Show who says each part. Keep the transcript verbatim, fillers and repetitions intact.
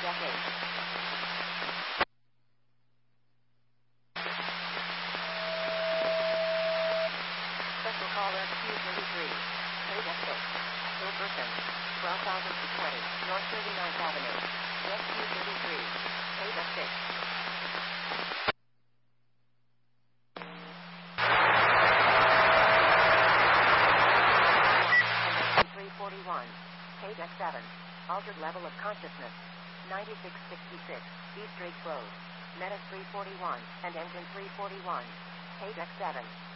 Speaker 1: Deck eight. Special caller Q thirty-three. Pay Deck six. Hilberton. twelve thousand twenty. North thirty-ninth Avenue. Deck Q thirty-three. Pay Deck six. three forty-one. Pay Deck seven. Altered level of consciousness. ninety-six sixty-six. East Drake Road. Menace three forty-one and Engine three forty-one. Pay Deck seven.